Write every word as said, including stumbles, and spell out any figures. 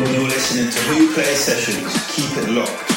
You're listening to Who Plays Sessions. Keep it locked.